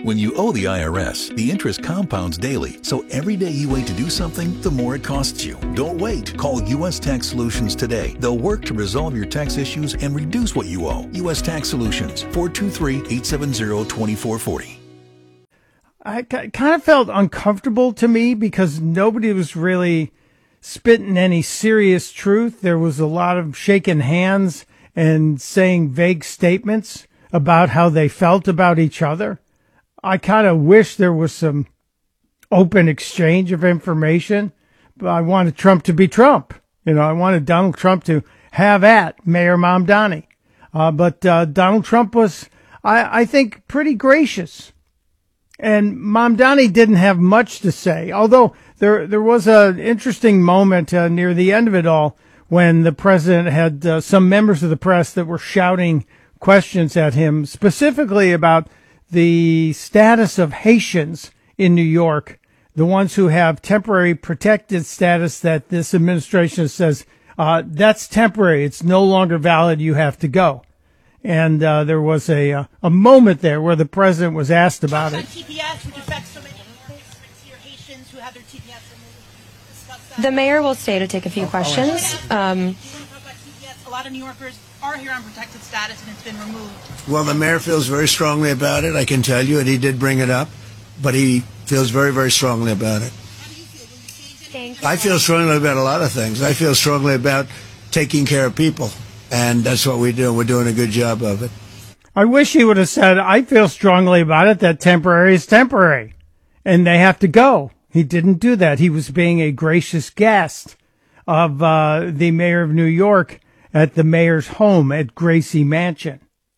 When you owe the IRS, the interest compounds daily, so every day you wait to do something, the more it costs you. Don't wait. Call U.S. Tax Solutions today. They'll work to resolve your tax issues and reduce what you owe. U.S. Tax Solutions, 423-870-2440. I kind of felt uncomfortable to me because nobody was really spitting any serious truth. There was a lot of shaking hands and saying vague statements about how they felt about each other. I kind of wish there was some open exchange of information, but I wanted Trump to be Trump. I wanted Donald Trump to have at Mayor Mamdani. But Donald Trump was, I think, pretty gracious. And Mamdani didn't have much to say, although there was an interesting moment near the end of it all when the president had some members of the press that were shouting questions at him, specifically about the status of Haitians in New York, the ones who have temporary protected status that this administration says, that's temporary. It's no longer valid. You have to go. And there was a moment there where the president was asked about it. TPS, which affects so many Haitians who have their TPS removed. The mayor will stay to take a few questions. A lot of New Yorkers are here on protected status and it's been removed. Well, the mayor feels very strongly about it, I can tell you, and he did bring it up, but he feels very, very strongly about it. How do you feel? Will you change it? I feel strongly about a lot of things. I feel strongly about taking care of people, and that's what we do. We're doing a good job of it. I wish he would have said, I feel strongly about it, that temporary is temporary, and they have to go. He didn't do that. He was being a gracious guest of the mayor of New York at the mayor's home at Gracie Mansion.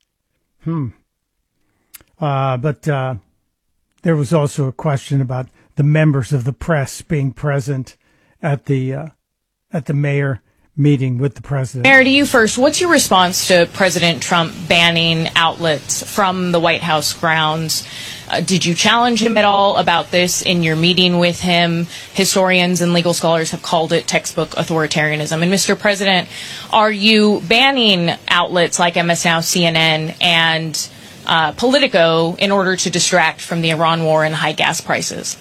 But there was also a question about the members of the press being present at the mayor meeting with the president. Mayor, to you first, what's your response to President Trump banning outlets from the White House grounds? Did you challenge him at all about this in your meeting with him? Historians and legal scholars have called it textbook authoritarianism. And Mr. President, are you banning outlets like MS Now, CNN, and Politico in order to distract from the Iran war and high gas prices?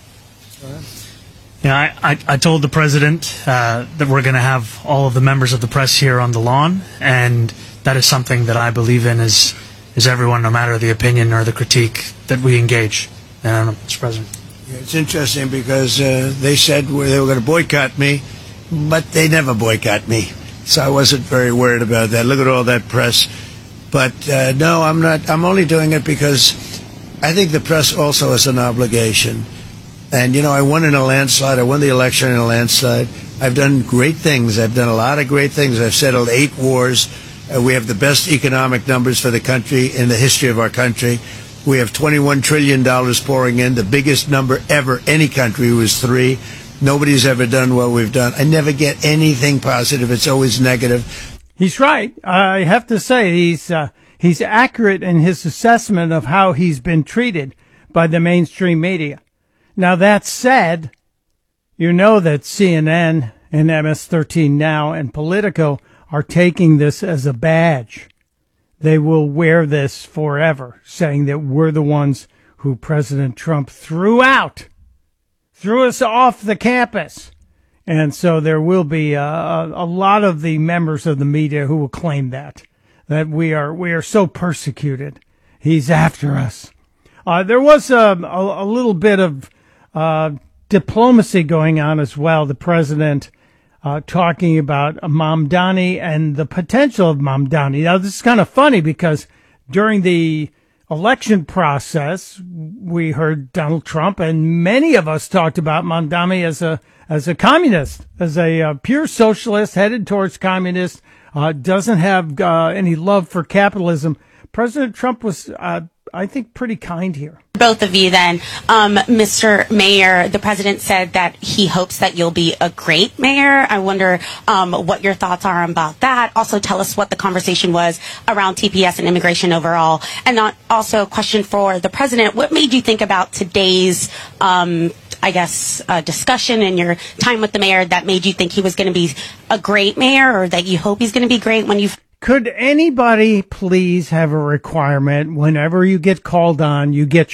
Yeah, I told the president that we're going to have all of the members of the press here on the lawn, and that is something that I believe in is everyone, no matter the opinion or the critique, that we engage. Mr. President. Yeah, it's interesting because they said they were going to boycott me, but they never boycott me. So I wasn't very worried about that. Look at all that press. But no, I'm not. I'm only doing it because I think the press also has an obligation. And, I won in a landslide. I won the election in a landslide. I've done great things. I've done a lot of great things. I've settled 8 wars. We have the best economic numbers for the country in the history of our country. We have $21 trillion pouring in. The biggest number ever. Any country was 3. Nobody's ever done what we've done. I never get anything positive. It's always negative. He's right. I have to say he's accurate in his assessment of how he's been treated by the mainstream media. Now, that said, you know that CNN and MS-13 Now and Politico are taking this as a badge. They will wear this forever, saying that we're the ones who President Trump threw us off the campus. And so there will be a lot of the members of the media who will claim that we are so persecuted. He's after us. There was a little bit of diplomacy going on as well. The president talking about Mamdani and the potential of Mamdani. Now, this is kind of funny because during the election process, we heard Donald Trump and many of us talked about Mamdani as a communist, as a pure socialist headed towards communist, doesn't have any love for capitalism. President Trump was, I think, pretty kind here. Both of you then. Mr. Mayor, the president said that he hopes that you'll be a great mayor. I wonder what your thoughts are about that. Also tell us what the conversation was around TPS and immigration overall. And also a question for the president. What made you think about today's, discussion in your time with the mayor that made you think he was going to be a great mayor, or that you hope he's going to be great when you've... Could anybody please have a requirement whenever you get called on, you get